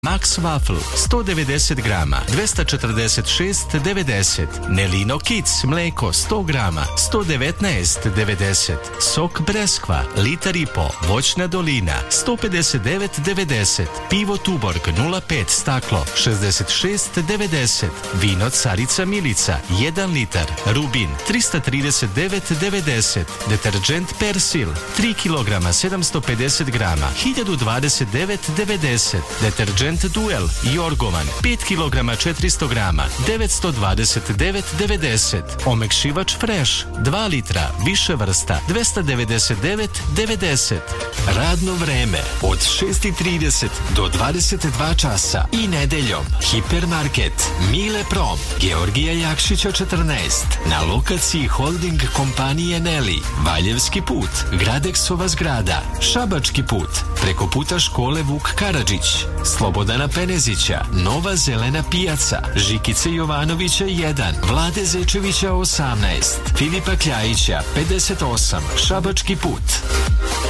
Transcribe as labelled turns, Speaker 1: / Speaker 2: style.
Speaker 1: Max Waffle 190 grama 246,90. Nelino Kids mlijeko 100 grama 119,90. Sok Breskva litar i po voćna dolina 159,90. Pivo Tuborg 0,5 staklo 66,90. Vino Carica Milica 1 litar Rubin 339,90. Deterđent Persil 3 kg 750 grama 1029,90. Deterđent Duel Jorgovan 5 kg 400 grama 929,90. Omekšivač Fresh 2 litra više vrsta 299,90. Radno vreme od 6:30 do 22 časa i nedeljom. Hipermarket Mile Prom Georgija Jakšića 14 na lokaciji holding kompanije Neli, Valjevski put, Gradeksova zgrada, Šabački put, preko puta škole Vuk Karadžić, Slobodana Penezića, Nova zelena pijaca, Žikice Jovanovića 1, Vlade Zečevića 18, Filipa Kljajića 58, Šabački put.